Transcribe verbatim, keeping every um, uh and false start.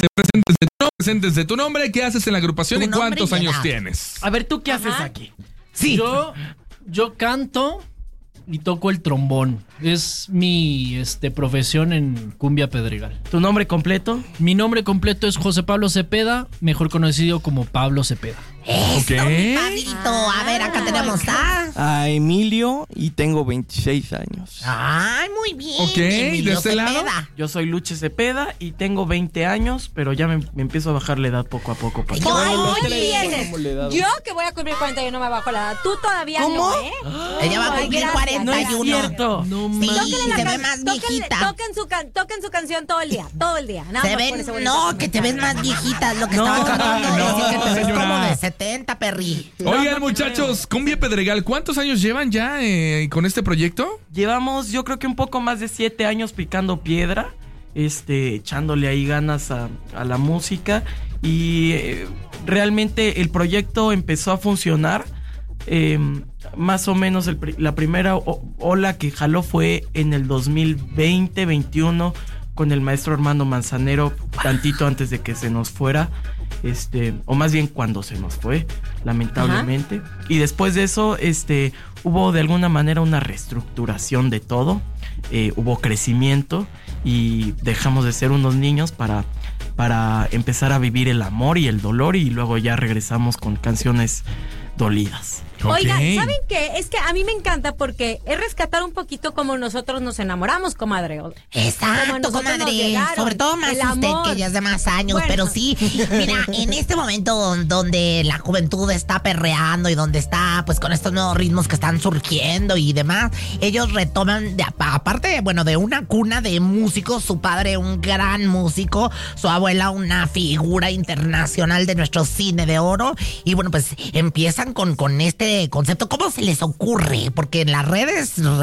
Te presentes de tu nombre, presentes de tu nombre, ¿qué haces en la agrupación y cuántos y años edad. tienes? A ver, ¿tú qué haces Ajá. aquí? Sí. Yo, yo canto y toco el trombón. Es mi este, profesión en Cumbia Pedregal. ¿Tu nombre completo? Mi nombre completo es José Pablo Cepeda, mejor conocido como Pablo Cepeda. Eso, Ok. mi Pablito. A ver, acá tenemos a... A Emilio y tengo veintiséis años. Ay, muy bien. Ok, Emilio ¿de este lado? Cepeda. Yo soy Luche Cepeda y tengo veinte años, pero ya me, me empiezo a bajar la edad poco a poco. Para que- Ay, los muy tres bien. somos la edad. Yo que voy a cumplir cuarenta y uno me bajo la edad. Tú todavía ¿Cómo? no, ¿eh? Ella va a Ay, cumplir gracias. cuarenta No y es uno. cierto. No Sí, mames. Tóquenle la se ve can- más tóquenle- viejita. Toquen su, can- toquen su canción todo el día, todo el día. Nada Se más por ven, ese bonito no, que te ves comentario. más viejita. Lo que No, estaba tratando de no, decir, que te ves señora. como de setenta, perri. Oigan, muchachos, Cumbia Pedregal, ¿cuántos años llevan ya eh, con este proyecto? Llevamos, yo creo que un poco más de siete años picando piedra, este, echándole ahí ganas a, a la música y eh, realmente el proyecto empezó a funcionar. eh, más o menos el pri- la primera o- ola que jaló fue en el dos mil veinte veintiuno con el maestro Armando Manzanero, tantito antes de que se nos fuera, este, o más bien cuando se nos fue, lamentablemente. Y después de eso, este, hubo de alguna manera una reestructuración de todo, eh, hubo crecimiento y dejamos de ser unos niños para, para empezar a vivir el amor y el dolor y luego ya regresamos con canciones dolidas. Oigan, Ok. ¿saben qué? Es que a mí me encanta porque es rescatar un poquito como nosotros nos enamoramos, comadre. Como Exacto, nosotros nos comadre. llegaron, Sobre todo más el usted, amor. que ya es de más años. Bueno. Pero sí, mira, en este momento don- donde la juventud está perreando y donde está, pues, con estos nuevos ritmos que están surgiendo y demás, ellos retoman, de, apa- aparte, bueno, de una cuna de músicos, su padre un gran músico, su abuela una figura internacional de nuestro cine de oro. Y bueno, pues empiezan con, con este concepto. ¿Cómo se les ocurre? Porque en las redes